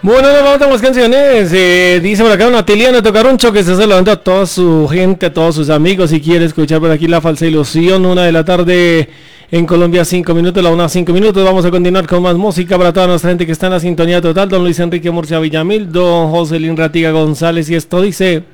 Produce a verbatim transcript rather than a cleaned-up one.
Bueno, nos vamos a más canciones. Eh, dice por acá una Tiliana Tocaruncho que se está saludando a toda su gente, a todos sus amigos. Y quiere escuchar por aquí La Falsa Ilusión, una de la tarde en Colombia, cinco minutos, la una, cinco minutos. Vamos a continuar con más música para toda nuestra gente que está en la sintonía total. Don Luis Enrique Murcia Villamil, don Joselín Ratiga González. Y esto dice...